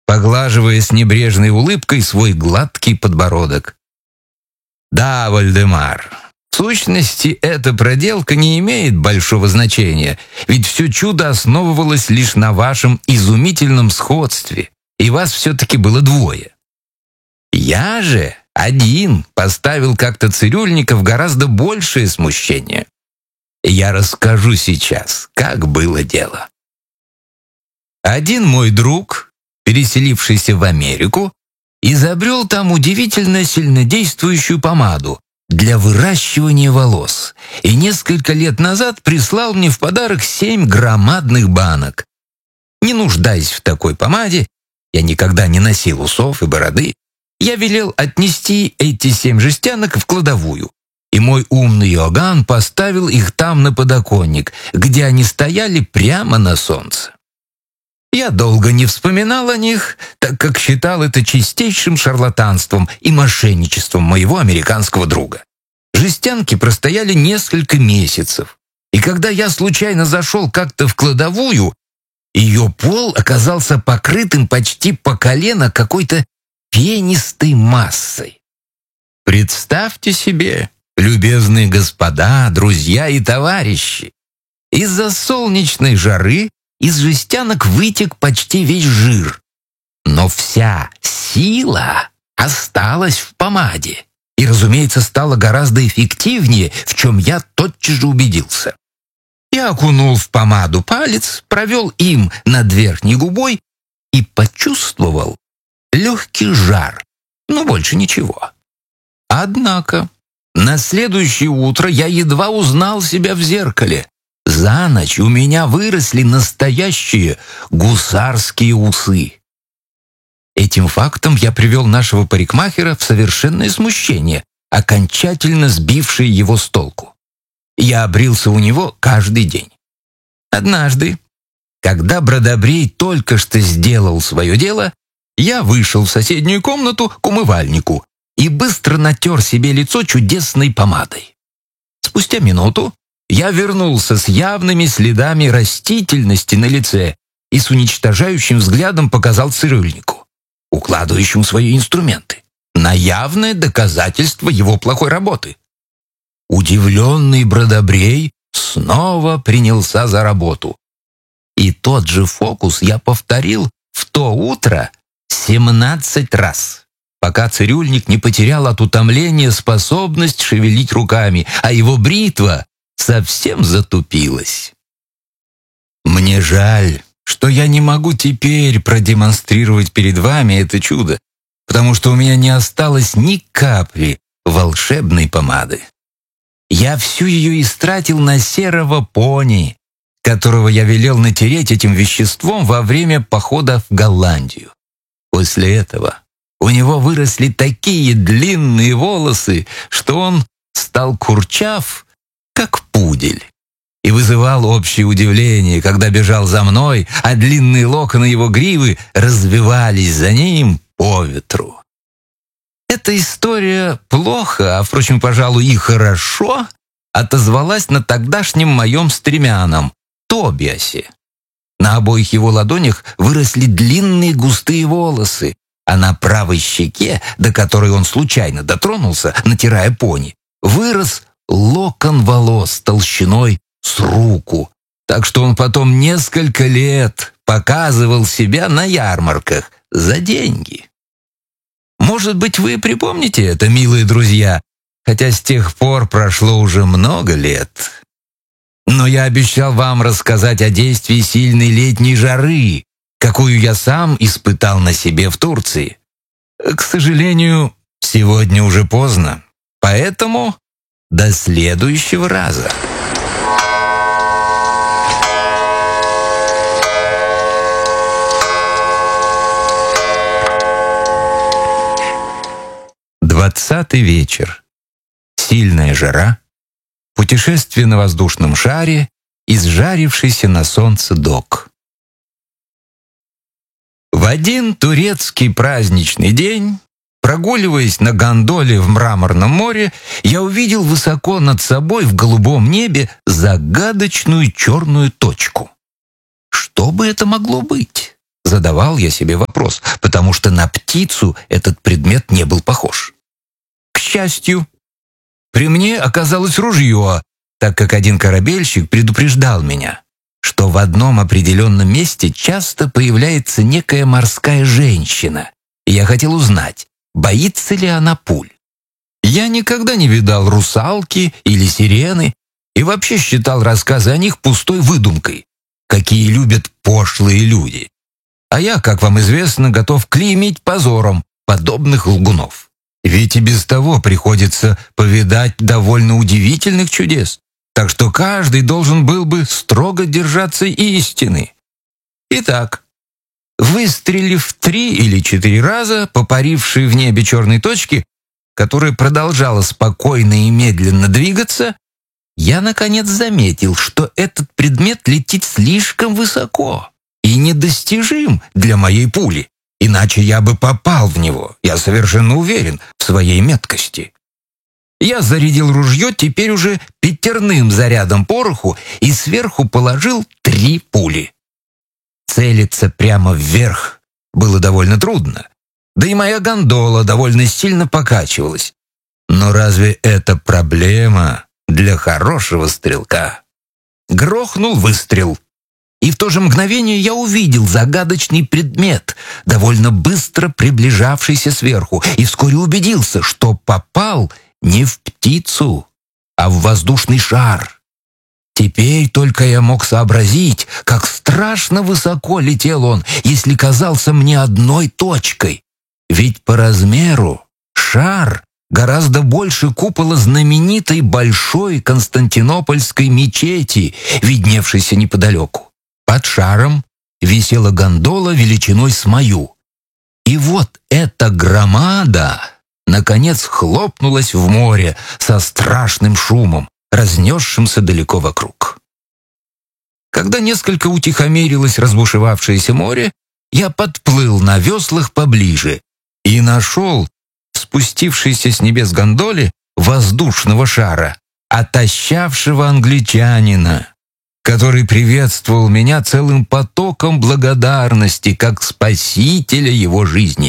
поглаживая с небрежной улыбкой свой гладкий подбородок. «Да, Вальдемар, в сущности, эта проделка не имеет большого значения, ведь все чудо основывалось лишь на вашем изумительном сходстве, и вас все-таки было двое. Я же один поставил как-то цирюльника в гораздо большее смущение. Я расскажу сейчас, как было дело. Один мой друг, переселившийся в Америку, изобрел там удивительно сильнодействующую помаду для выращивания волос и несколько лет назад прислал мне в подарок 7 громадных банок. Не нуждаясь в такой помаде, я никогда не носил усов и бороды, я велел отнести эти 7 жестянок в кладовую, и мой умный Иоганн поставил их там на подоконник, где они стояли прямо на солнце. Я долго не вспоминал о них, так как считал это чистейшим шарлатанством и мошенничеством моего американского друга. Жестянки простояли несколько месяцев, и когда я случайно зашел как-то в кладовую, ее пол оказался покрытым почти по колено какой-то пенистой массой. Представьте себе, любезные господа, друзья и товарищи, из-за солнечной жары из жестянок вытек почти весь жир, но вся сила осталась в помаде и, разумеется, стала гораздо эффективнее, в чем я тотчас же убедился. Я окунул в помаду палец, провел им над верхней губой и почувствовал легкий жар, но больше ничего. Однако на следующее утро я едва узнал себя в зеркале. За ночь у меня выросли настоящие гусарские усы. Этим фактом я привел нашего парикмахера в совершенное смущение, окончательно сбившее его с толку. Я брился у него каждый день. Однажды, когда Бродобрей только что сделал свое дело, я вышел в соседнюю комнату к умывальнику и быстро натер себе лицо чудесной помадой. Спустя минуту я вернулся с явными следами растительности на лице и с уничтожающим взглядом показал цирюльнику, укладывающему свои инструменты, на явное доказательство его плохой работы. Удивленный Бродобрей снова принялся за работу. И тот же фокус я повторил в то утро 17 раз, пока цирюльник не потерял от утомления способность шевелить руками, а его бритва совсем затупилась. Мне жаль, что я не могу теперь продемонстрировать перед вами это чудо, потому что у меня не осталось ни капли волшебной помады. Я всю ее истратил на серого пони, которого я велел натереть этим веществом во время похода в Голландию. После этого у него выросли такие длинные волосы, что он стал курчав, как пудель, и вызывал общее удивление, когда бежал за мной, а длинные локоны его гривы развивались за ним по ветру. Эта история плохо, а, впрочем, пожалуй, и хорошо отозвалась на тогдашнем моем стремянном Тобиасе. На обоих его ладонях выросли длинные густые волосы, а на правой щеке, до которой он случайно дотронулся, натирая пони, вырос локон волос толщиной с руку, так что он потом несколько лет показывал себя на ярмарках за деньги. Может быть, вы припомните это, милые друзья, хотя с тех пор прошло уже много лет. Но я обещал вам рассказать о действии сильной летней жары, какую я сам испытал на себе в Турции. К сожалению, сегодня уже поздно, поэтому до следующего раза. Двадцатый вечер. Сильная жара. Путешествие на воздушном шаре. Изжарившийся на солнце док. В один турецкий праздничный день, прогуливаясь на гондоле в Мраморном море, я увидел высоко над собой в голубом небе загадочную черную точку. Что бы это могло быть? Задавал я себе вопрос, потому что на птицу этот предмет не был похож. К счастью, при мне оказалось ружье, так как один корабельщик предупреждал меня, что в одном определенном месте часто появляется некая морская женщина, и я хотел узнать, боится ли она пуль. Я никогда не видал русалки или сирены и вообще считал рассказы о них пустой выдумкой, какие любят пошлые люди. А я, как вам известно, готов клеймить позором подобных лгунов. Ведь и без того приходится повидать довольно удивительных чудес, так что каждый должен был бы строго держаться истины. Итак, выстрелив 3 или 4 раза по парившей в небе черной точке, которая продолжала спокойно и медленно двигаться, я, наконец, заметил, что этот предмет летит слишком высоко и недостижим для моей пули, иначе я бы попал в него, я совершенно уверен в своей меткости. Я зарядил ружье теперь уже 5-м зарядом пороху и сверху положил 3 пули. Целиться прямо вверх было довольно трудно, да и моя гондола довольно сильно покачивалась. Но разве это проблема для хорошего стрелка? Грохнул выстрел, и в то же мгновение я увидел загадочный предмет, довольно быстро приближавшийся сверху, и вскоре убедился, что попал не в птицу, а в воздушный шар. Теперь только я мог сообразить, как страшно высоко летел он, если казался мне одной точкой. Ведь по размеру шар гораздо больше купола знаменитой большой Константинопольской мечети, видневшейся неподалеку. Под шаром висела гондола величиной с мою. И вот эта громада наконец хлопнулась в море со страшным шумом, разнесшимся далеко вокруг. Когда несколько утихомирилось разбушевавшееся море, я подплыл на веслах поближе и нашел в спустившейся с небес гондоле воздушного шара, отощавшего англичанина, который приветствовал меня целым потоком благодарности как спасителя его жизни.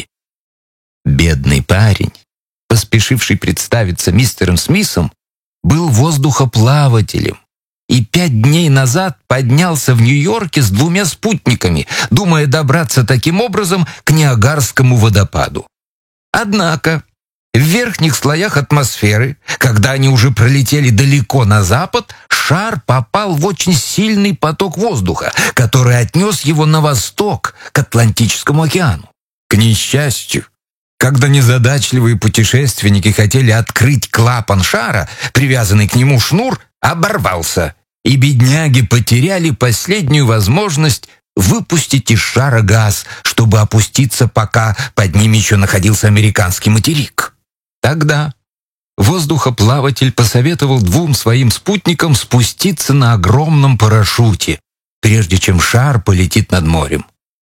Бедный парень, поспешивший представиться мистером Смитом, был воздухоплавателем и 5 дней назад поднялся в Нью-Йорке с 2 спутниками, думая добраться таким образом к Ниагарскому водопаду. Однако в верхних слоях атмосферы, когда они уже пролетели далеко на запад, шар попал в очень сильный поток воздуха, который отнес его на восток, к Атлантическому океану. К несчастью, когда незадачливые путешественники хотели открыть клапан шара, привязанный к нему шнур оборвался, и бедняги потеряли последнюю возможность выпустить из шара газ, чтобы опуститься, пока под ним еще находился американский материк. Тогда воздухоплаватель посоветовал 2 своим спутникам спуститься на огромном парашюте, прежде чем шар полетит над морем.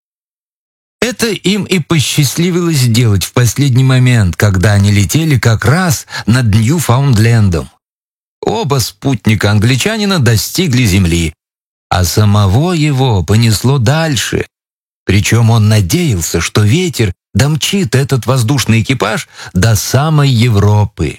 Это им и посчастливилось сделать в последний момент, когда они летели как раз над Ньюфаундлендом. Оба спутника англичанина достигли земли, а самого его понесло дальше. Причем он надеялся, что ветер домчит этот воздушный экипаж до самой Европы.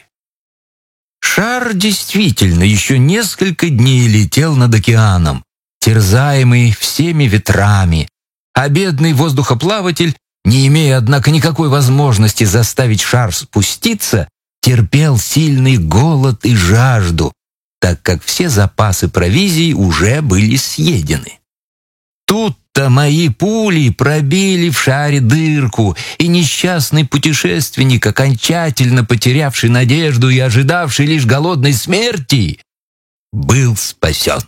Шар действительно еще несколько дней летел над океаном, терзаемый всеми ветрами, а бедный воздухоплаватель, не имея, однако, никакой возможности заставить шар спуститься, терпел сильный голод и жажду, так как все запасы провизии уже были съедены. Тут-то мои пули пробили в шаре дырку, и несчастный путешественник, окончательно потерявший надежду и ожидавший лишь голодной смерти, был спасен.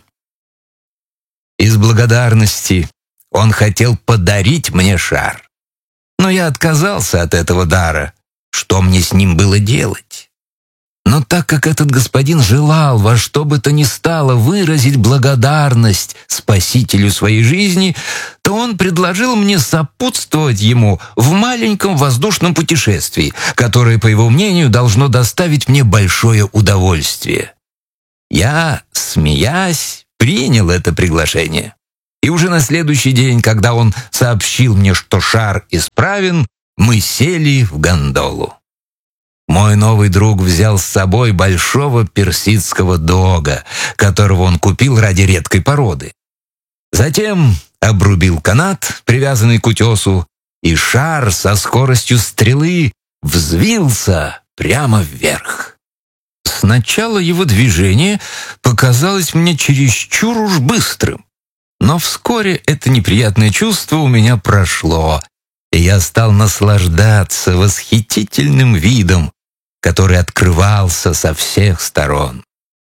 Из благодарности он хотел подарить мне шар, но я отказался от этого дара. Что мне с ним было делать? Но так как этот господин желал во что бы то ни стало выразить благодарность спасителю своей жизни, то он предложил мне сопутствовать ему в маленьком воздушном путешествии, которое, по его мнению, должно доставить мне большое удовольствие. Я, смеясь, принял это приглашение. И уже на следующий день, когда он сообщил мне, что шар исправен, мы сели в гондолу. Мой новый друг взял с собой большого персидского дога, которого он купил ради редкой породы. Затем обрубил канат, привязанный к утесу, и шар со скоростью стрелы взвился прямо вверх. Сначала его движение показалось мне чересчур уж быстрым, но вскоре это неприятное чувство у меня прошло, и я стал наслаждаться восхитительным видом, который открывался со всех сторон.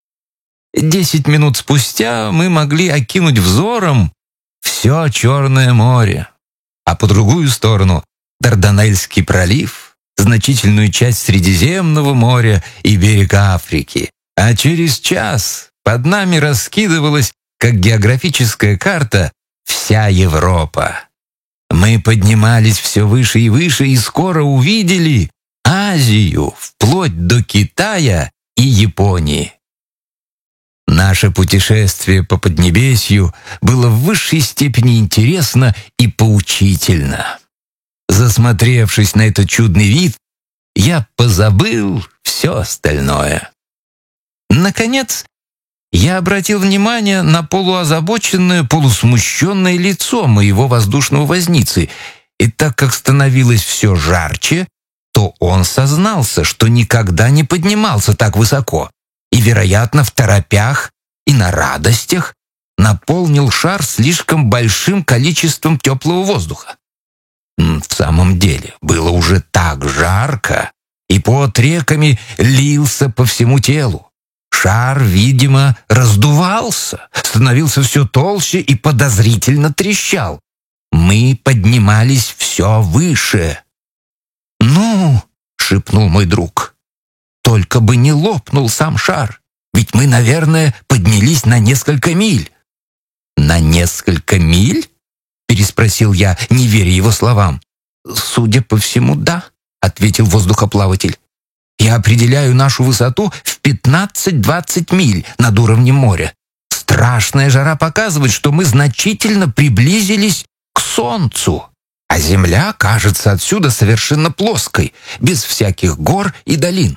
10 минут спустя мы могли окинуть взором все Черное море, а по другую сторону — Дарданельский пролив, значительную часть Средиземного моря и берег Африки, а через час под нами раскидывалась, как географическая карта, вся Европа. Мы поднимались все выше и выше и скоро увидели Азию, вплоть до Китая и Японии. Наше путешествие по Поднебесью было в высшей степени интересно и поучительно. Засмотревшись на этот чудный вид, я позабыл все остальное. Наконец, я обратил внимание на полуозабоченное, полусмущенное лицо моего воздушного возницы, и так как становилось все жарче, то он сознался, что никогда не поднимался так высоко и, вероятно, в торопях и на радостях наполнил шар слишком большим количеством теплого воздуха. В самом деле, было уже так жарко, и пот реками лился по всему телу. Шар, видимо, раздувался, становился все толще и подозрительно трещал. Мы поднимались все выше. «Ну», — шепнул мой друг, — «только бы не лопнул сам шар, ведь мы, наверное, поднялись на несколько миль». «На несколько миль?» — переспросил я, не веря его словам. «Судя по всему, да», — ответил воздухоплаватель. «Я определяю нашу высоту в 15-20 миль над уровнем моря. Страшная жара показывает, что мы значительно приблизились к Солнцу, а Земля кажется отсюда совершенно плоской, без всяких гор и долин».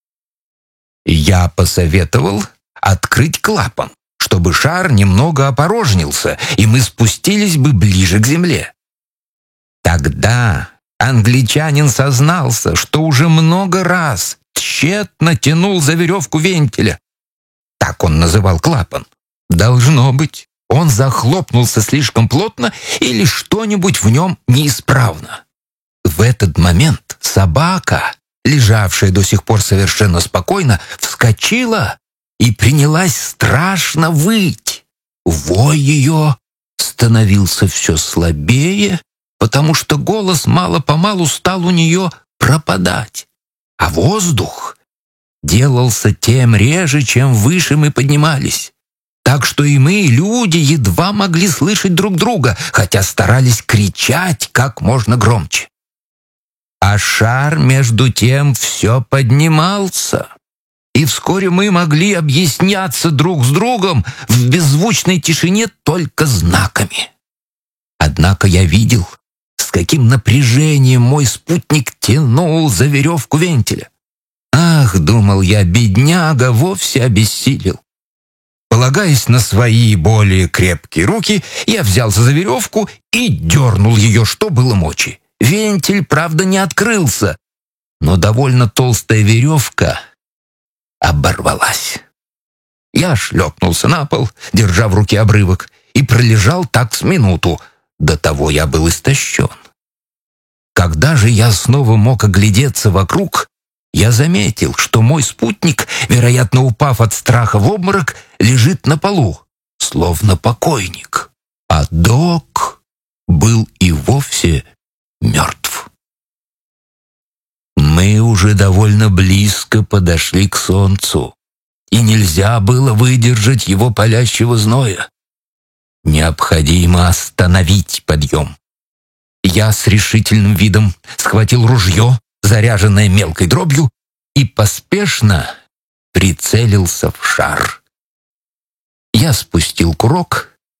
Я посоветовал открыть клапан, чтобы шар немного опорожнился, и мы спустились бы ближе к Земле. Тогда англичанин сознался, что уже много раз тщетно тянул за веревку вентиля. Так он называл клапан. Должно быть, он захлопнулся слишком плотно или что-нибудь в нем неисправно. В этот момент собака, лежавшая до сих пор совершенно спокойно, вскочила и принялась страшно выть. Вой ее становился все слабее, потому что голос мало-помалу стал у нее пропадать, а воздух делался тем реже, чем выше мы поднимались. Так что и мы, люди, едва могли слышать друг друга, хотя старались кричать как можно громче. А шар, между тем, все поднимался, и вскоре мы могли объясняться друг с другом в беззвучной тишине только знаками. Однако я видел, с каким напряжением мой спутник тянул за веревку вентиля. Ах, думал я, бедняга вовсе обессилел. Полагаясь на свои более крепкие руки, я взялся за веревку и дернул ее, что было мочи. Вентиль, правда, не открылся, но довольно толстая веревка оборвалась. Я шлепнулся на пол, держа в руке обрывок, и пролежал так с минуту. До того я был истощен. Когда же я снова мог оглядеться вокруг, я заметил, что мой спутник, вероятно, упав от страха в обморок, лежит на полу, словно покойник, а Док был и вовсе мертв. Мы уже довольно близко подошли к солнцу, и нельзя было выдержать его палящего зноя. Необходимо остановить подъем. Я с решительным видом схватил ружье, заряженное мелкой дробью, и поспешно прицелился в шар. Я спустил курок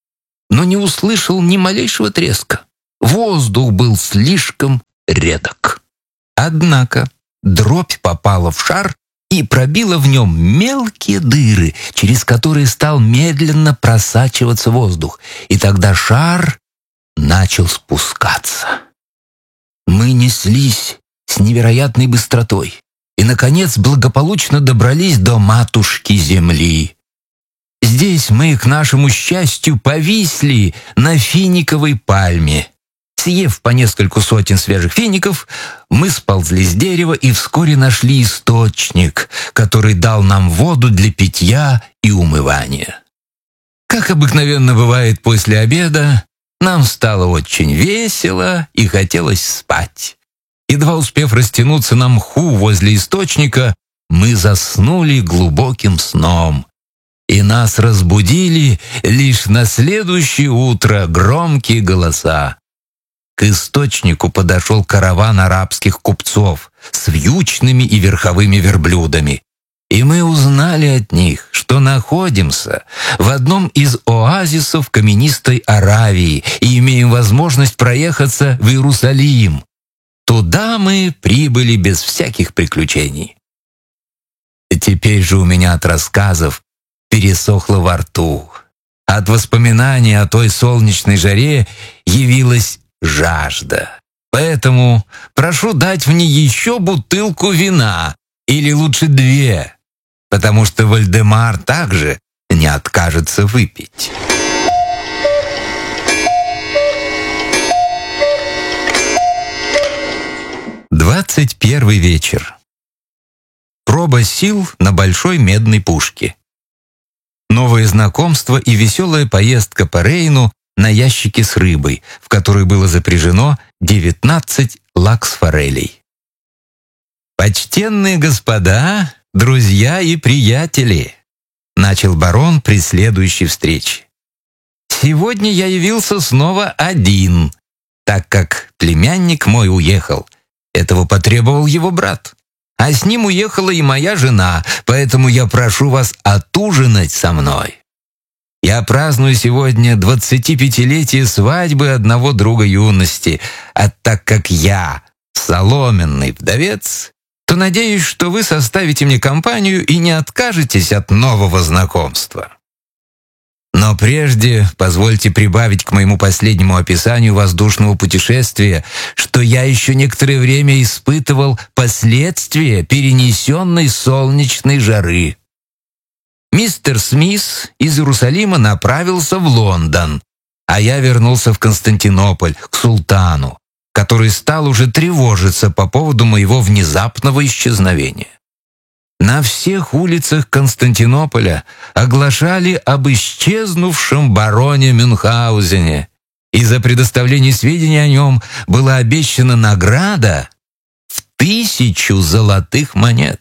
но не услышал ни малейшего треска. Воздух был слишком редок. Однако дробь попала в шар и пробила в нем мелкие дыры, через которые стал медленно просачиваться воздух. И тогда шар начал спускаться. Мы неслись с невероятной быстротой и, наконец, благополучно добрались до матушки Земли. Здесь мы, к нашему счастью, повисли на финиковой пальме. Съев по нескольку сотен свежих фиников, мы сползли с дерева и вскоре нашли источник, который дал нам воду для питья и умывания. Как обыкновенно бывает после обеда, нам стало очень весело и хотелось спать. Едва успев растянуться на мху возле источника, мы заснули глубоким сном. И нас разбудили лишь на следующее утро громкие голоса. К источнику подошел караван арабских купцов с вьючными и верховыми верблюдами. И мы узнали от них, что находимся в одном из оазисов каменистой Аравии и имеем возможность проехаться в Иерусалим. Туда мы прибыли без всяких приключений. Теперь же у меня от рассказов пересохло во рту. От воспоминаний о той солнечной жаре явилась жажда. Поэтому прошу дать мне еще бутылку вина, или лучше 2, потому что Вальдемар также не откажется выпить. 21 вечер. Проба сил на большой медной пушке. Новое знакомство и веселая поездка по Рейну на ящике с рыбой, в которой было запряжено 19 лакс-форелей. «Почтенные господа, друзья и приятели», — начал барон при следующей встрече. «Сегодня я явился снова один, так как племянник мой уехал. Этого потребовал его брат. А с ним уехала и моя жена, поэтому я прошу вас отужинать со мной. Я праздную сегодня 25-летие свадьбы одного друга юности, а так как я соломенный вдовец, то надеюсь, что вы составите мне компанию и не откажетесь от нового знакомства. Но прежде позвольте прибавить к моему последнему описанию воздушного путешествия, что я еще некоторое время испытывал последствия перенесенной солнечной жары. Мистер Смис из Иерусалима направился в Лондон, а я вернулся в Константинополь, к султану, который стал уже тревожиться по поводу моего внезапного исчезновения. На всех улицах Константинополя оглашали об исчезнувшем бароне Мюнхгаузене, и за предоставление сведений о нем была обещана награда в 1000 золотых монет.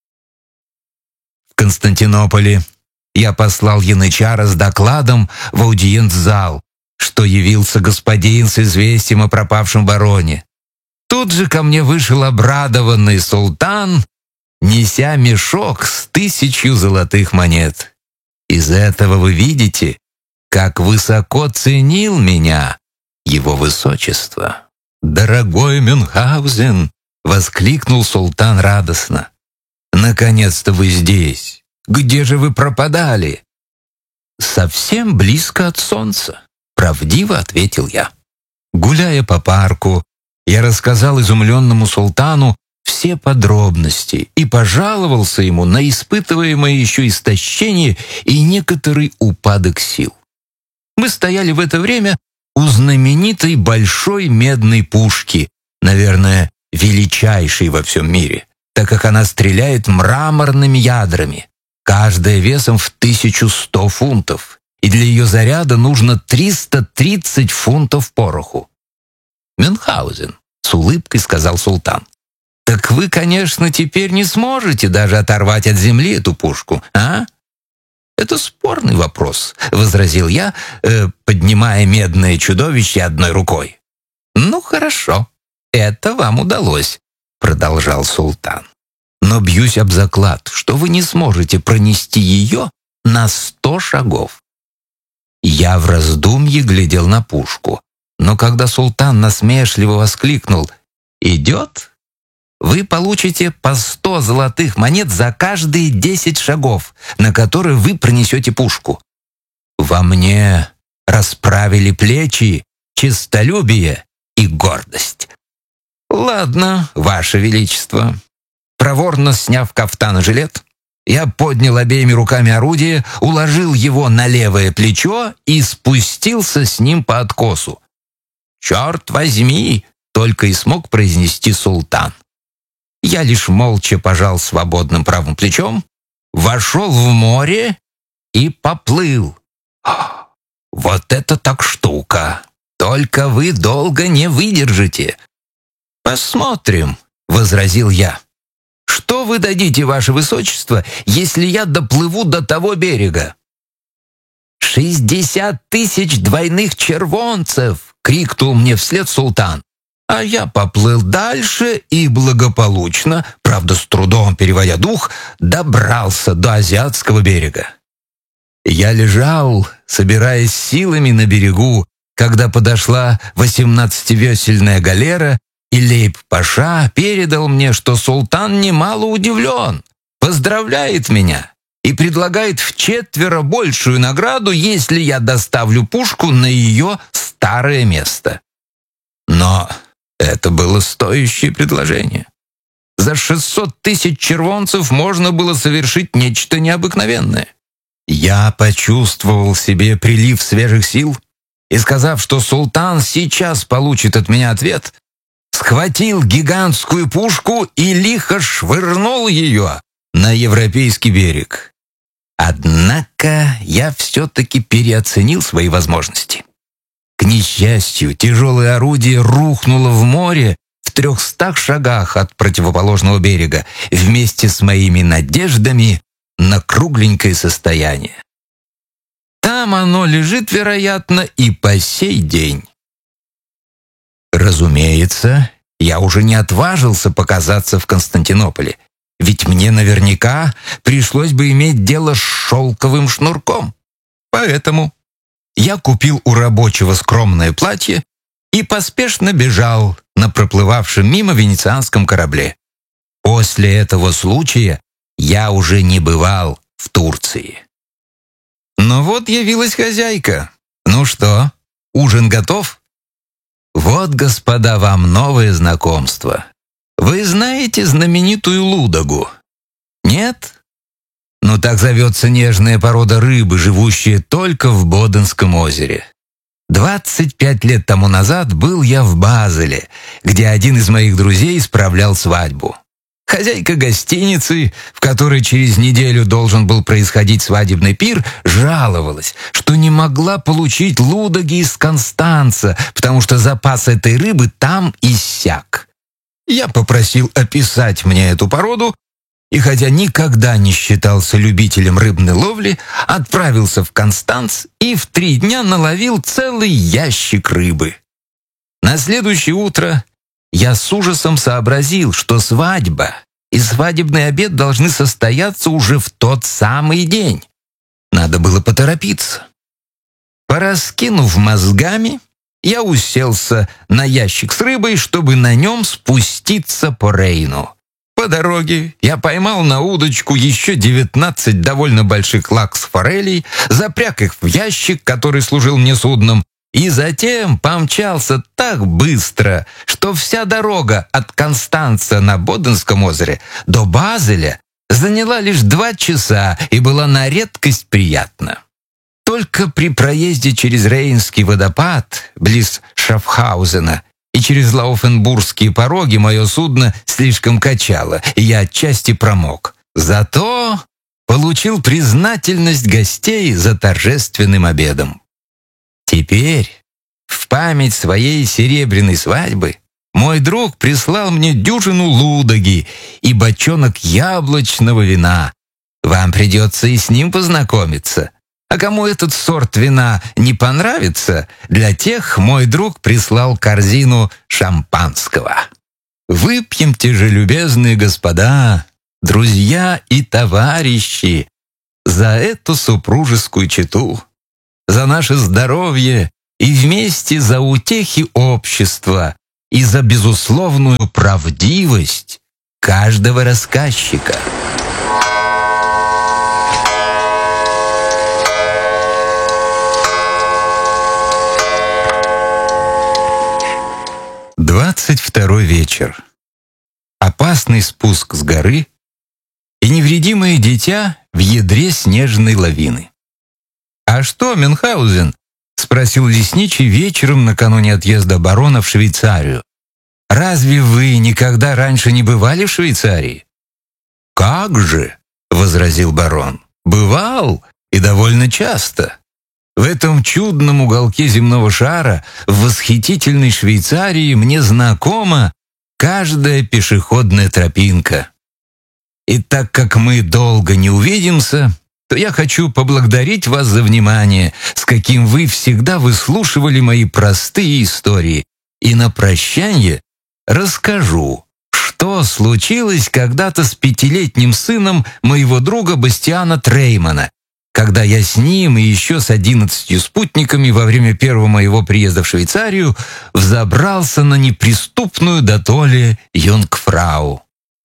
В Константинополе я послал янычара с докладом в аудиент-зал, что явился господин с известием о пропавшем бароне. Тут же ко мне вышел обрадованный султан, неся мешок с 1000 золотых монет. Из этого вы видите, как высоко ценил меня его высочество. «Дорогой Мюнхгаузен!» — воскликнул султан радостно. «Наконец-то вы здесь! Где же вы пропадали?» «Совсем близко от солнца», — правдиво ответил я. Гуляя по парку, я рассказал изумленному султану все подробности и пожаловался ему на испытываемое еще истощение и некоторый упадок сил. Мы стояли в это время у знаменитой большой медной пушки, наверное, величайшей во всем мире, так как она стреляет мраморными ядрами, каждая весом в 1100 фунтов, и для ее заряда нужно 330 фунтов пороху. «Мюнхгаузен», — с улыбкой сказал султан, «так вы, конечно, теперь не сможете даже оторвать от земли эту пушку, а?» «Это спорный вопрос», — возразил я, поднимая медное чудовище одной рукой. «Ну, хорошо, это вам удалось», — продолжал султан. «Но бьюсь об заклад, что вы не сможете пронести ее на 100 шагов. Я в раздумье глядел на пушку, но когда султан насмешливо воскликнул: «Идет? Вы получите по 100 золотых монет за каждые 10 шагов, на которые вы пронесете пушку». Во мне расправили плечи честолюбие и гордость. «Ладно, Ваше Величество». Проворно сняв кафтан и жилет, я поднял обеими руками орудие, уложил его на левое плечо и спустился с ним по откосу. «Черт возьми!» — только и смог произнести султан. Я лишь молча пожал свободным правым плечом, вошел в море и поплыл. «Вот это так штука! Только вы долго не выдержите». «Посмотрим», — возразил я. «Что вы дадите, Ваше Высочество, если я доплыву до того берега?» 60 000 двойных червонцев!» — крикнул мне вслед султан. А я поплыл дальше и благополучно, правда с трудом переводя дух, добрался до азиатского берега. Я лежал, собираясь силами на берегу, когда подошла 18-весельная галера, и лейб-паша передал мне, что султан немало удивлен, поздравляет меня и предлагает вчетверо большую награду, если я доставлю пушку на ее старое место. Но это было стоящее предложение. За 600 000 червонцев можно было совершить нечто необыкновенное. Я почувствовал в себе прилив свежих сил и, сказав, что султан сейчас получит от меня ответ, схватил гигантскую пушку и лихо швырнул ее на европейский берег. Однако я все-таки переоценил свои возможности. К несчастью, тяжелое орудие рухнуло в море в 300 шагах от противоположного берега вместе с моими надеждами на кругленькое состояние. Там оно лежит, вероятно, и по сей день. Разумеется, я уже не отважился показаться в Константинополе, ведь мне наверняка пришлось бы иметь дело с шелковым шнурком. Поэтому я купил у рабочего скромное платье и поспешно бежал на проплывавшем мимо венецианском корабле. После этого случая я уже не бывал в Турции. Но вот явилась хозяйка. «Ну что, ужин готов?» «Вот, господа, вам новое знакомство. Вы знаете знаменитую лудогу? Нет? Ну так зовется нежная порода рыбы, живущая только в Боденском озере. 25 лет тому назад был я в Базеле, где один из моих друзей справлял свадьбу. Хозяйка гостиницы, в которой через неделю должен был происходить свадебный пир, жаловалась, что не могла получить лудоги из Констанца, потому что запас этой рыбы там иссяк. Я попросил описать мне эту породу, и хотя никогда не считался любителем рыбной ловли, отправился в Констанц и в 3 дня наловил целый ящик рыбы. На следующее утро я с ужасом сообразил, что свадьба и свадебный обед должны состояться уже в тот самый день. Надо было поторопиться. Пораскинув мозгами, я уселся на ящик с рыбой, чтобы на нем спуститься по Рейну. По дороге я поймал на удочку еще 19 довольно больших лакс-форелей, запряг их в ящик, который служил мне судном, и затем помчался так быстро, что вся дорога от Констанца на Боденском озере до Базеля заняла лишь 2 часа и была на редкость приятна. Только при проезде через Рейнский водопад, близ Шафхаузена, и через Лауфенбургские пороги мое судно слишком качало, и я отчасти промок. Зато получил признательность гостей за торжественным обедом. Теперь, в память своей серебряной свадьбы, мой друг прислал мне дюжину лудоги и бочонок яблочного вина. Вам придется и с ним познакомиться. А кому этот сорт вина не понравится, для тех мой друг прислал корзину шампанского. Выпьемте же, любезные господа, друзья и товарищи, за эту супружескую чету. за наше здоровье и вместе за утехи общества и за безусловную правдивость каждого рассказчика. Двадцать второй вечер. Опасный спуск с горы и невредимое дитя в ядре снежной лавины. «А что, Мюнхгаузен?» — спросил лесничий вечером накануне отъезда барона в Швейцарию. «Разве вы никогда раньше не бывали в Швейцарии?» «Как же!» — возразил барон. «Бывал, и довольно часто. В этом чудном уголке земного шара, в восхитительной Швейцарии, мне знакома каждая пешеходная тропинка. И так как мы долго не увидимся, то я хочу поблагодарить вас за внимание, с каким вы всегда выслушивали мои простые истории, и на прощанье расскажу, что случилось когда-то с 5-летним сыном моего друга Бастиана Треймана, когда я с ним и еще с 11 спутниками во время первого моего приезда в Швейцарию взобрался на неприступную дотоле Юнгфрау.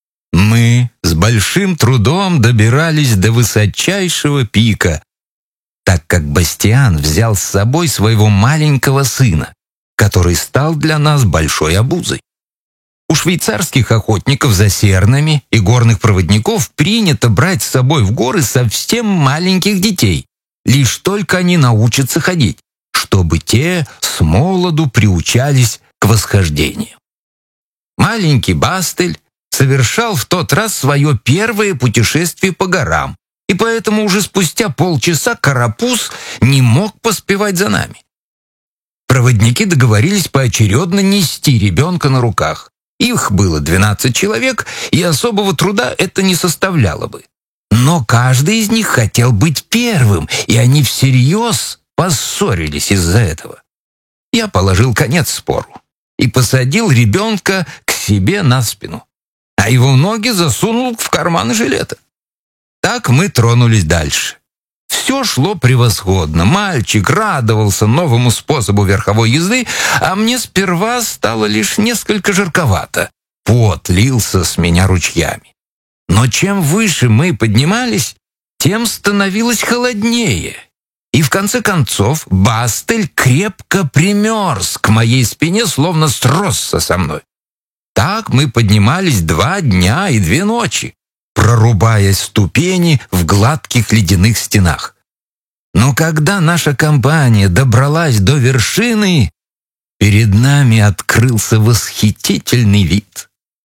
Мы с большим трудом добирались до высочайшего пика, так как Бастиан взял с собой своего маленького сына, который стал для нас большой обузой. У швейцарских охотников за сернами и горных проводников принято брать с собой в горы совсем маленьких детей, лишь только они научатся ходить, чтобы те с молоду приучались к восхождению. Маленький Бастель совершал в тот раз свое первое путешествие по горам, и поэтому уже спустя полчаса карапуз не мог поспевать за нами. Проводники договорились поочередно нести ребенка на руках. Их было 12 человек, и особого труда это не составляло бы. Но каждый из них хотел быть первым, и они всерьез поссорились из-за этого. Я положил конец спору и посадил ребенка к себе на спину, а его ноги засунул в карманы жилета. Так мы тронулись дальше. Все шло превосходно. Мальчик радовался новому способу верховой езды, а мне сперва стало лишь несколько жарковато. Пот лился с меня ручьями. Но чем выше мы поднимались, тем становилось холоднее. И в конце концов Бастель крепко примерз к моей спине, словно сросся со мной. Так мы поднимались 2 дня и 2 ночи, прорубая ступени в гладких ледяных стенах. Но когда наша компания добралась до вершины, перед нами открылся восхитительный вид.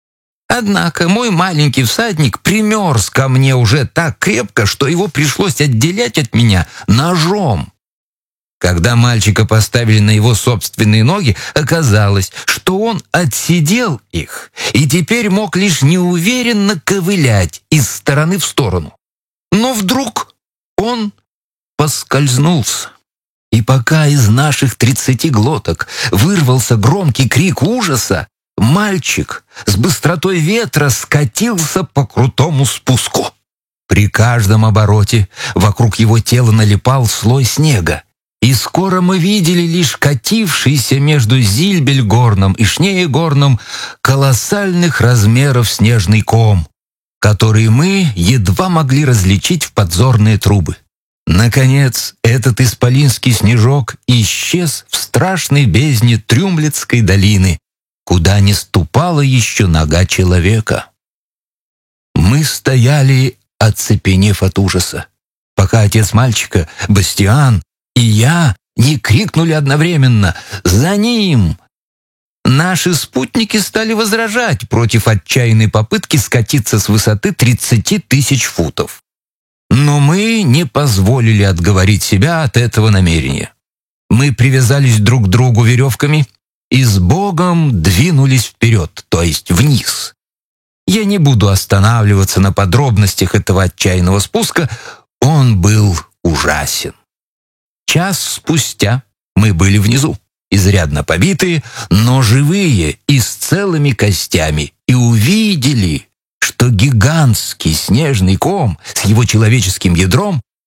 Однако мой маленький всадник примерз ко мне уже так крепко, что его пришлось отделять от меня ножом. Когда мальчика поставили на его собственные ноги, оказалось, что он отсидел их и теперь мог лишь неуверенно ковылять из стороны в сторону. Но вдруг он поскользнулся. И пока из наших 30 глоток вырвался громкий крик ужаса, мальчик с быстротой ветра скатился по крутому спуску. При каждом обороте вокруг его тела налипал слой снега, и скоро мы видели лишь катившийся между Зильбельгорном и Шнеегорном колоссальных размеров снежный ком, который мы едва могли различить в подзорные трубы. Наконец, этот исполинский снежок исчез в страшной бездне Трюмлицкой долины, куда не ступала еще нога человека. Мы стояли, оцепенев от ужаса, пока отец мальчика, Бастиан, и я не крикнули одновременно «За ним!». Наши спутники стали возражать против отчаянной попытки скатиться с высоты 30 тысяч футов. Но мы не позволили отговорить себя от этого намерения. Мы привязались друг к другу веревками и с Богом двинулись вперед, то есть вниз. Я не буду останавливаться на подробностях этого отчаянного спуска, он был ужасен. Час спустя мы были внизу, изрядно побитые, но живые и с целыми костями, и увидели, что гигантский снежный ком с его человеческим ядром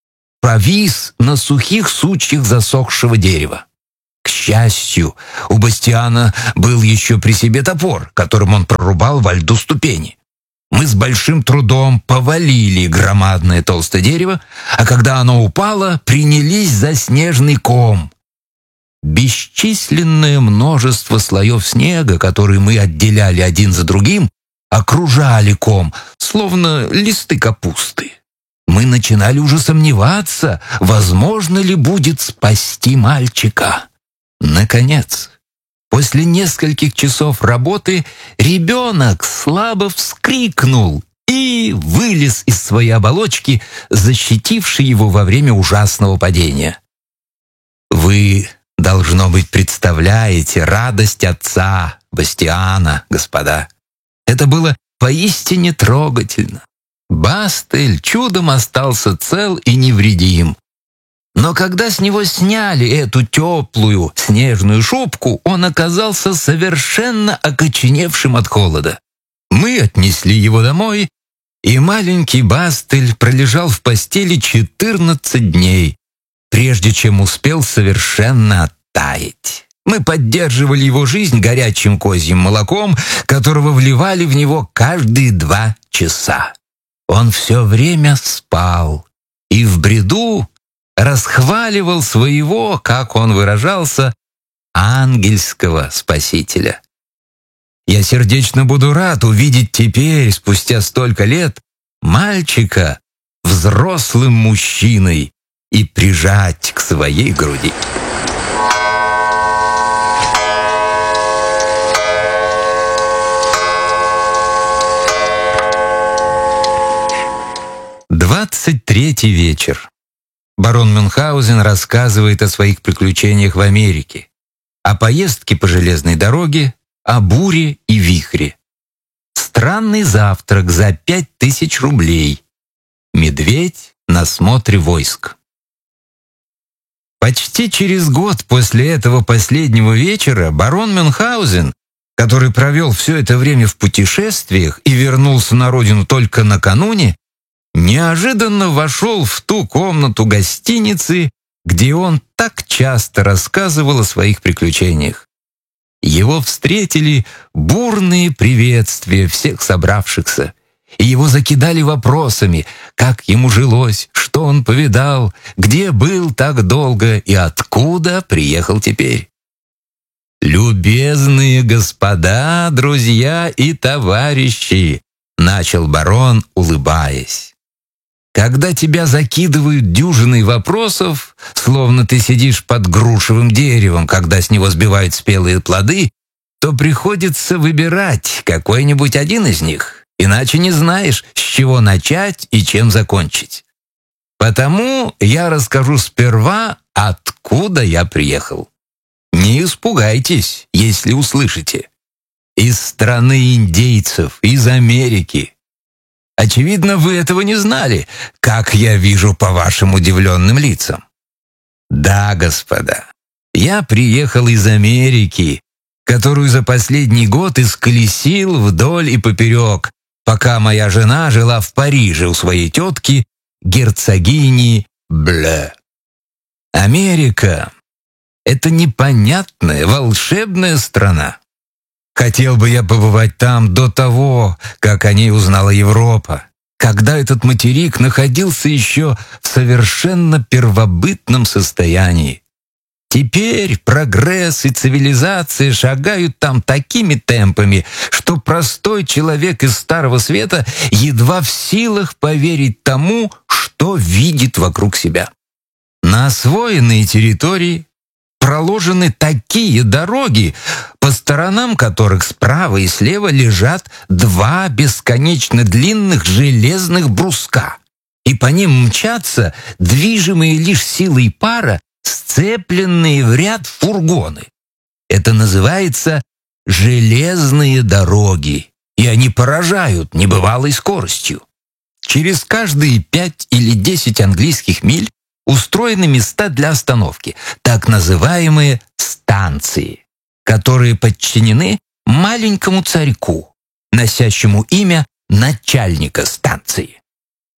повис на сухих сучьях засохшего дерева. К счастью, у Бастиана был еще при себе топор, которым он прорубал во льду ступени. Мы с большим трудом повалили громадное толстое дерево, а когда оно упало, принялись за снежный ком. Бесчисленное множество слоев снега, которые мы отделяли один за другим, окружали ком, словно листы капусты. Мы начинали уже сомневаться, возможно ли будет спасти мальчика. Наконец, после нескольких часов работы ребенок слабо вскрикнул и вылез из своей оболочки, защитившей его во время ужасного падения. Вы, должно быть, представляете радость отца Бастиана, господа. Это было поистине трогательно. Бастель чудом остался цел и невредим. Но когда с него сняли эту теплую снежную шубку, он оказался совершенно окоченевшим от холода. Мы отнесли его домой, и маленький Бастель пролежал в постели 14 дней, прежде чем успел совершенно оттаять. Мы поддерживали его жизнь горячим козьим молоком, которого вливали в него каждые 2 часа. Он все время спал и в бреду расхваливал своего, как он выражался, ангельского спасителя. Я сердечно буду рад увидеть теперь, спустя столько лет, мальчика взрослым мужчиной и прижать к своей груди. Третий вечер. Барон Мюнхгаузен рассказывает о своих приключениях в Америке, о поездке по железной дороге, о буре и вихре. Странный завтрак за 5000 рублей. Медведь на смотре войск. Почти через год после этого последнего вечера барон Мюнхгаузен, который провел все это время в путешествиях и вернулся на родину только накануне, неожиданно вошел в ту комнату гостиницы, где он так часто рассказывал о своих приключениях. Его встретили бурные приветствия всех собравшихся, и его закидали вопросами, как ему жилось, что он повидал, где был так долго и откуда приехал теперь. «Любезные господа, друзья и товарищи», — начал барон, улыбаясь. Когда тебя закидывают дюжиной вопросов, словно ты сидишь под грушевым деревом, когда с него сбивают спелые плоды, то приходится выбирать какой-нибудь один из них, иначе не знаешь, с чего начать и чем закончить. Потому я расскажу сперва, откуда я приехал. Не испугайтесь, если услышите. Из страны индейцев, из Америки. Очевидно, вы этого не знали, как я вижу по вашим удивленным лицам. Да, господа, я приехал из Америки, которую за последний год исколесил вдоль и поперек, пока моя жена жила в Париже у своей тетки, герцогини Бле. Америка — это непонятная, волшебная страна. Хотел бы я побывать там до того, как о ней узнала Европа, когда этот материк находился еще в совершенно первобытном состоянии. Теперь прогресс и цивилизация шагают там такими темпами, что простой человек из Старого Света едва в силах поверить тому, что видит вокруг себя. На освоенной территории проложены такие дороги, по сторонам которых справа и слева лежат 2 бесконечно длинных железных бруска, и по ним мчатся, движимые лишь силой пара, сцепленные в ряд фургоны. Это называется железные дороги, и они поражают небывалой скоростью. Через каждые 5 или 10 английских миль устроены места для остановки, так называемые станции, которые подчинены маленькому царьку, носящему имя начальника станции.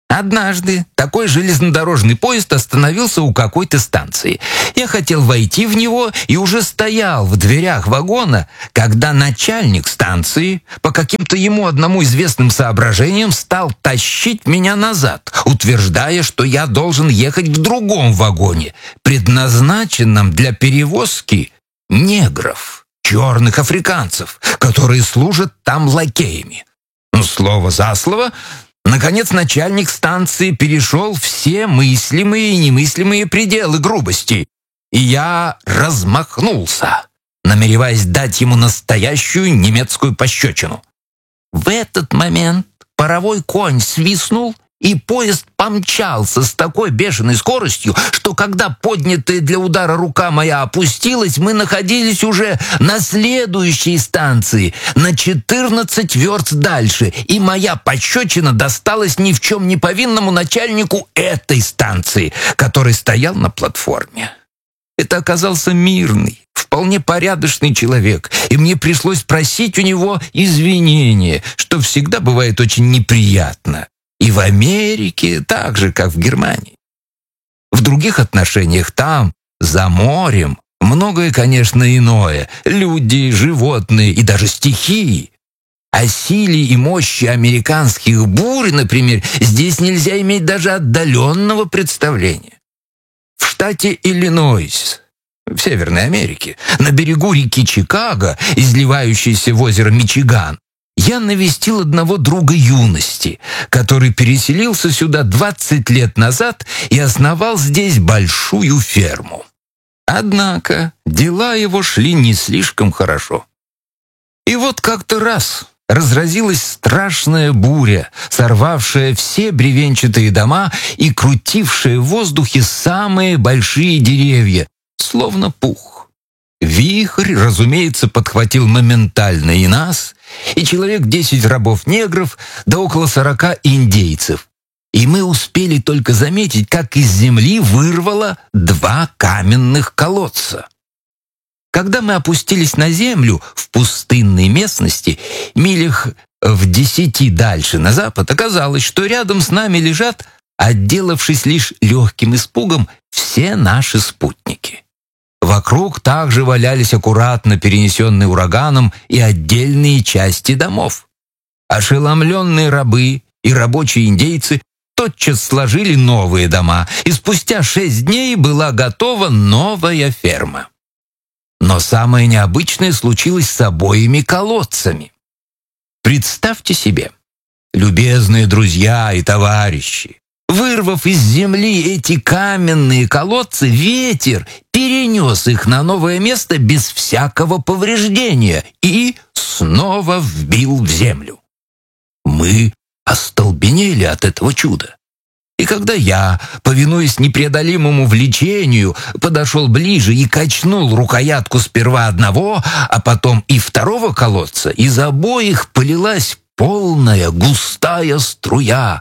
Однажды такой железнодорожный поезд остановился у какой-то станции. Я хотел войти в него и уже стоял в дверях вагона, когда начальник станции по каким-то ему одному известным соображениям стал тащить меня назад, утверждая, что я должен ехать в другом вагоне, предназначенном для перевозки негров, черных африканцев, которые служат там лакеями. Слово за слово. Наконец, начальник станции перешел все мыслимые и немыслимые пределы грубости, и я размахнулся, намереваясь дать ему настоящую немецкую пощечину. В этот момент паровой конь свистнул, и поезд помчался с такой бешеной скоростью, что когда поднятая для удара рука моя опустилась, мы находились уже на следующей станции, на 14 верст дальше, и моя пощечина досталась ни в чем не повинному начальнику этой станции, который стоял на платформе. Это оказался мирный, вполне порядочный человек, и мне пришлось просить у него извинения, что всегда бывает очень неприятно. И в Америке так же, как в Германии. В других отношениях там, за морем, многое, конечно, иное. Люди, животные и даже стихии. О силе и мощи американских бурь, например, здесь нельзя иметь даже отдаленного представления. В штате Иллинойс, в Северной Америке, на берегу реки Чикаго, изливающейся в озеро Мичиган, я навестил одного друга юности, который переселился сюда 20 лет назад и основал здесь большую ферму. Однако дела его шли не слишком хорошо. И вот как-то раз разразилась страшная буря, сорвавшая все бревенчатые дома и крутившая в воздухе самые большие деревья, словно пух. Вихрь, разумеется, подхватил моментально и нас, и человек 10 рабов-негров, да около 40 индейцев. И мы успели только заметить, как из земли вырвало 2 каменных колодца. Когда мы опустились на землю в пустынной местности, милях в 10 дальше на запад, оказалось, что рядом с нами лежат, отделавшись лишь легким испугом, все наши спутники. Вокруг также валялись аккуратно перенесенные ураганом и отдельные части домов. Ошеломленные рабы и рабочие индейцы тотчас сложили новые дома, и спустя 6 дней была готова новая ферма. Но самое необычное случилось с обоими колодцами. Представьте себе, любезные друзья и товарищи, вырвав из земли эти каменные колодцы, ветер перенес их на новое место без всякого повреждения и снова вбил в землю. Мы остолбенели от этого чуда. И когда я, повинуясь непреодолимому влечению, подошел ближе и качнул рукоятку сперва одного, а потом и второго колодца, из обоих полилась полная густая струя.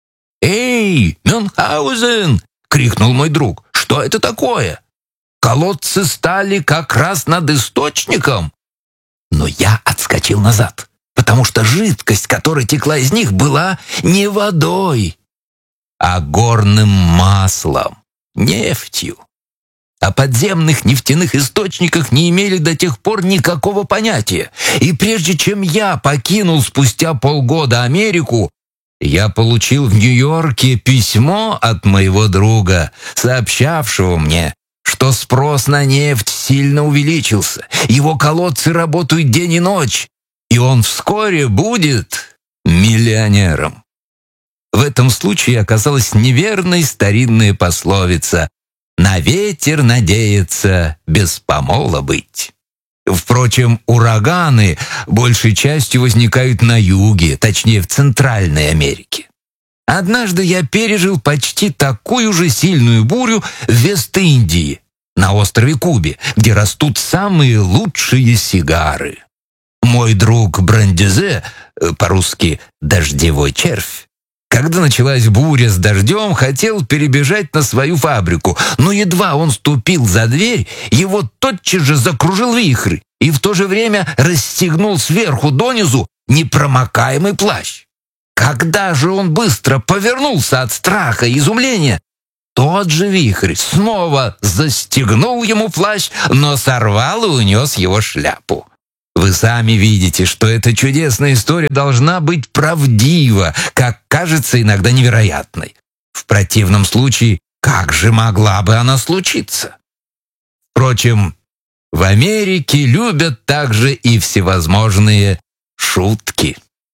«Эй, Мюнхгаузен!» — крикнул мой друг. «Что это такое? Колодцы стали как раз над источником!» Но я отскочил назад, потому что жидкость, которая текла из них, была не водой, а горным маслом, нефтью. О подземных нефтяных источниках не имели до тех пор никакого понятия. И прежде чем я покинул спустя полгода Америку, я получил в Нью-Йорке письмо от моего друга, сообщавшего мне, что спрос на нефть сильно увеличился, его колодцы работают день и ночь, и он вскоре будет миллионером. В этом случае оказалась неверной старинная пословица «На ветер надеяться, без помола быть». Впрочем, ураганы большей частью возникают на юге, точнее в Центральной Америке. Однажды я пережил почти такую же сильную бурю в Вест-Индии, на острове Кубе, где растут самые лучшие сигары. Мой друг Брандизе, по-русски «дождевой червь», когда началась буря с дождем, хотел перебежать на свою фабрику, но едва он ступил за дверь, его тотчас же закружил вихрь и в то же время расстегнул сверху донизу непромокаемый плащ. Когда же он быстро повернулся от страха и изумления, тот же вихрь снова застегнул ему плащ, но сорвал и унес его шляпу. Вы сами видите, что эта чудесная история должна быть правдива, как кажется иногда невероятной. В противном случае, как же могла бы она случиться? Впрочем, в Америке любят также и всевозможные шутки.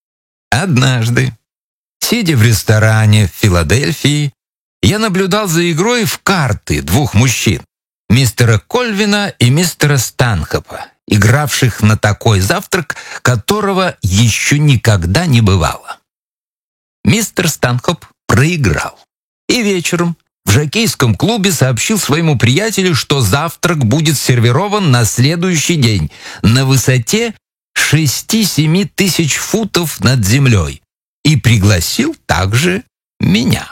Однажды, сидя в ресторане в Филадельфии, я наблюдал за игрой в карты двух мужчин, мистера Кольвина и мистера Станхопа, игравших на такой завтрак, которого еще никогда не бывало. Мистер Станхоп проиграл, и вечером в жокейском клубе сообщил своему приятелю, что завтрак будет сервирован на следующий день на высоте 6-7 тысяч футов над землей, и пригласил также меня.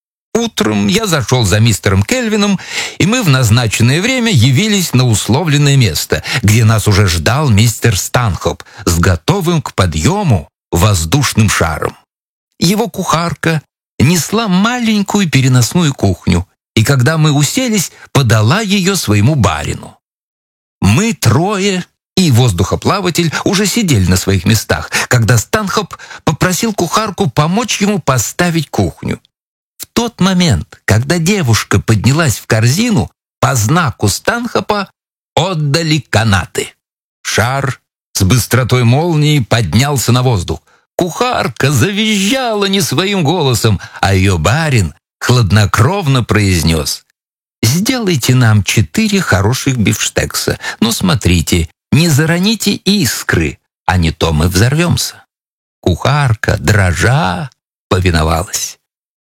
Утром я зашел за мистером Кельвином, и мы в назначенное время явились на условленное место, где нас уже ждал мистер Станхоп с готовым к подъему воздушным шаром. Его кухарка несла маленькую переносную кухню, и когда мы уселись, подала ее своему барину. Мы трое и воздухоплаватель уже сидели на своих местах, когда Станхоп попросил кухарку помочь ему поставить кухню. В тот момент, когда девушка поднялась в корзину, по знаку Станхопа отдали канаты. Шар с быстротой молнии поднялся на воздух. Кухарка завизжала не своим голосом, а ее барин хладнокровно произнес: «Сделайте нам 4 хороших бифштекса. Но смотрите, не зароните искры, а не то мы взорвемся». Кухарка, дрожа, повиновалась.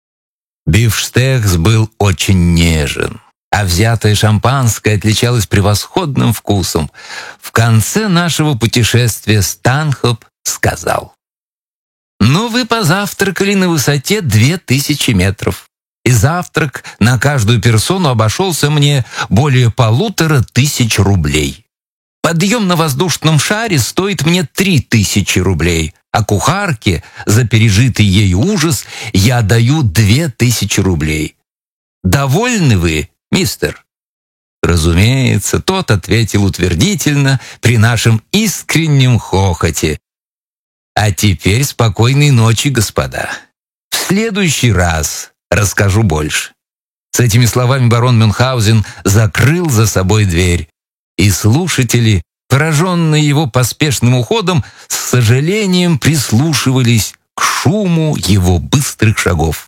Бифштекс был очень нежен, а взятое шампанское отличалось превосходным вкусом. В конце нашего путешествия Станхоп сказал: «Ну, вы позавтракали на высоте 2000 метров, и завтрак на каждую персону обошелся мне более 1500 рублей. Подъем на воздушном шаре стоит мне 3000 рублей, а кухарке за пережитый ею ужас я даю 2000 рублей. Довольны вы, мистер?» Разумеется, тот ответил утвердительно при нашем искреннем хохоте. «А теперь спокойной ночи, господа. В следующий раз расскажу больше». С этими словами барон Мюнхгаузен закрыл за собой дверь, и слушатели, пораженные его поспешным уходом, с сожалением прислушивались к шуму его быстрых шагов.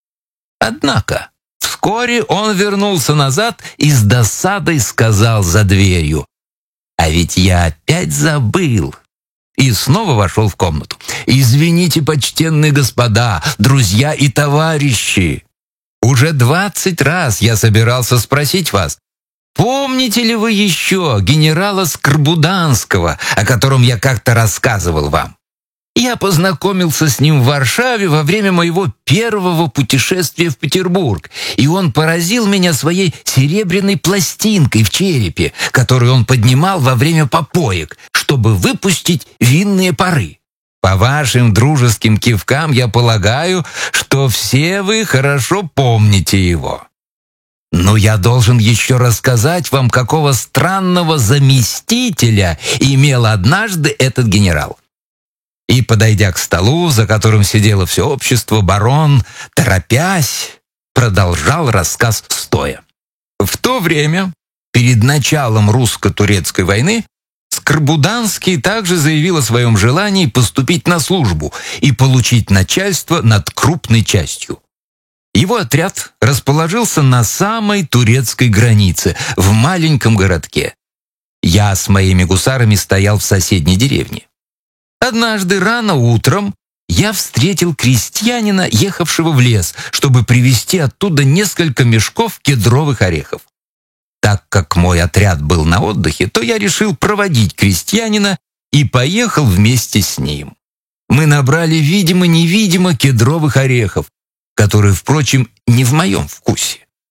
Однако вскоре он вернулся назад и с досадой сказал за дверью: «А ведь я опять забыл». И снова вошел в комнату. «Извините, почтенные господа, друзья и товарищи, уже 20 раз я собирался спросить вас, помните ли вы еще генерала Скорбуданского, о котором я как-то рассказывал вам? Я познакомился с ним в Варшаве во время моего первого путешествия в Петербург, и он поразил меня своей серебряной пластинкой в черепе, которую он поднимал во время попоек, чтобы выпустить винные пары. По вашим дружеским кивкам я полагаю, что все вы хорошо помните его. Но я должен еще рассказать вам, какого странного заместителя имел однажды этот генерал». И, подойдя к столу, за которым сидело все общество, барон, торопясь, продолжал рассказ стоя. В то время, перед началом русско-турецкой войны, Скорбуданский также заявил о своем желании поступить на службу и получить начальство над крупной частью. Его отряд расположился на самой турецкой границе, в маленьком городке. Я с моими гусарами стоял в соседней деревне. Однажды рано утром я встретил крестьянина, ехавшего в лес, чтобы привезти оттуда несколько мешков кедровых орехов. Так как мой отряд был на отдыхе, то я решил проводить крестьянина и поехал вместе с ним. Мы набрали видимо-невидимо кедровых орехов, которые, впрочем, не в моем вкусе.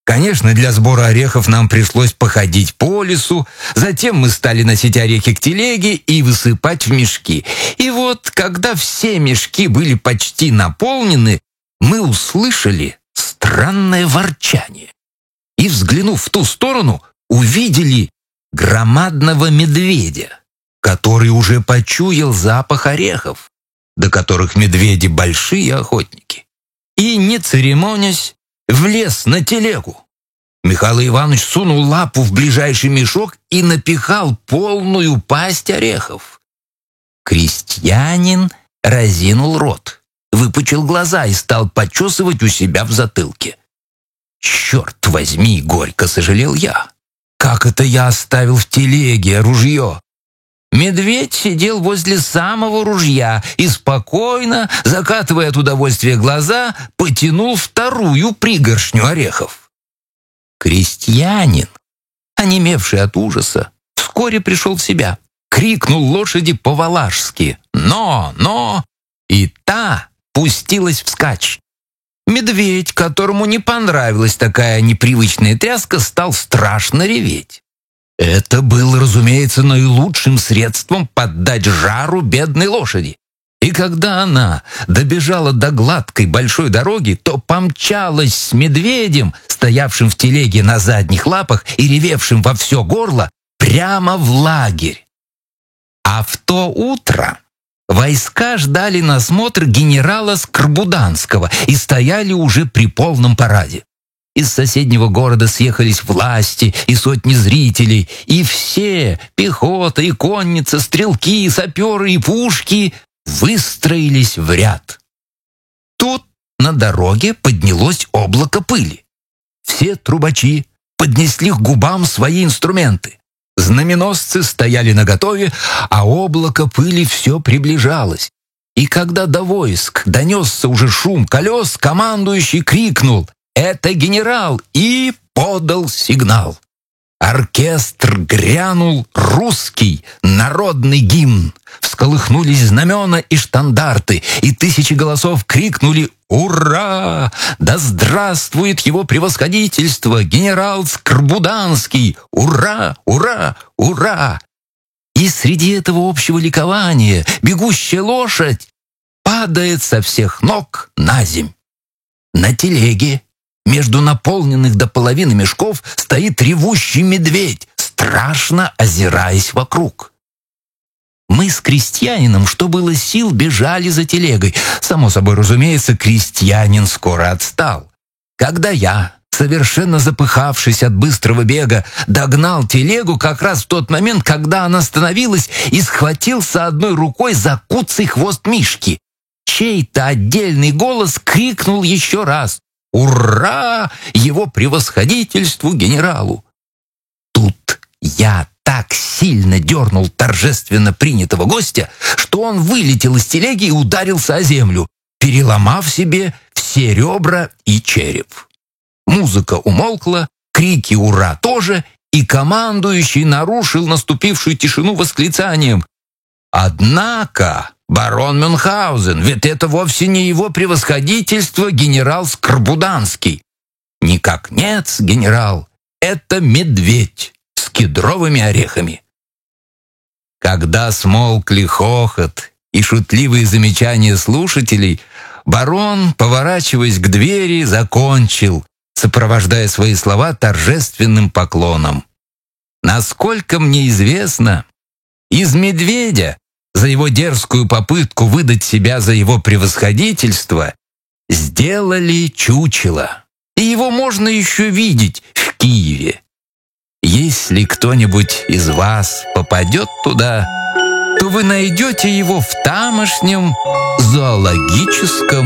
Конечно, для сбора орехов нам пришлось походить по лесу, затем мы стали носить орехи к телеге и высыпать в мешки. И вот, когда все мешки были почти наполнены, мы услышали странное ворчание. И, взглянув в ту сторону, увидели громадного медведя, который уже почуял запах орехов, до которых медведи большие охотники. И, не церемонясь, влез на телегу. Михаил Иванович сунул лапу в ближайший мешок и напихал полную пасть орехов. Крестьянин разинул рот, выпучил глаза и стал почесывать у себя в затылке. «Черт возьми!» — горько сожалел я. «Как это я оставил в телеге ружье?» Медведь сидел возле самого ружья и спокойно, закатывая от удовольствия глаза, потянул вторую пригоршню орехов. Крестьянин, онемевший от ужаса, вскоре пришел в себя, крикнул лошади по-валашски «Но!» и та пустилась вскачь. Медведь, которому не понравилась такая непривычная тряска, стал страшно реветь. Это было, разумеется, наилучшим средством поддать жару бедной лошади. И когда она добежала до гладкой большой дороги, то помчалась с медведем, стоявшим в телеге на задних лапах и ревевшим во все горло, прямо в лагерь. А в то утро войска ждали на смотр генерала Скорбуданского и стояли уже при полном параде. Из соседнего города съехались власти и сотни зрителей, и все, пехота и конница, стрелки, саперы и пушки, выстроились в ряд. Тут на дороге поднялось облако пыли. Все трубачи поднесли к губам свои инструменты. Знаменосцы стояли наготове, а облако пыли все приближалось. И когда до войск донесся уже шум колес, командующий крикнул «Это генерал!» и подал сигнал. Оркестр грянул русский народный гимн. Всколыхнулись знамена и штандарты, и тысячи голосов крикнули «Ура! Да здравствует его превосходительство, генерал Скорбуданский! Ура! Ура! Ура!» И среди этого общего ликования бегущая лошадь падает со всех ног на земь. На телеге между наполненных до половины мешков стоит ревущий медведь, страшно озираясь вокруг. Мы с крестьянином, что было сил, бежали за телегой. Само собой разумеется, крестьянин скоро отстал. Когда я, совершенно запыхавшись от быстрого бега, догнал телегу как раз в тот момент, когда она остановилась, и схватился одной рукой за куцый хвост Мишки. Чей-то отдельный голос крикнул еще раз «Ура! Его превосходительству генералу!» Тут я так сильно дернул торжественно принятого гостя, что он вылетел из телеги и ударился о землю, переломав себе все ребра и череп. Музыка умолкла, крики «Ура!» тоже, и командующий нарушил наступившую тишину восклицанием «Однако, барон Мюнхгаузен, ведь это вовсе не его превосходительство генерал Скорбуданский. Никак нет, генерал, это медведь с кедровыми орехами». Когда смолкли хохот и шутливые замечания слушателей, барон, поворачиваясь к двери, закончил, сопровождая свои слова торжественным поклоном. Насколько мне известно, из медведя за его дерзкую попытку выдать себя за его превосходительство сделали чучело, и его можно еще видеть в Киеве. Если кто-нибудь из вас попадет туда, то вы найдете его в тамошнем зоологическом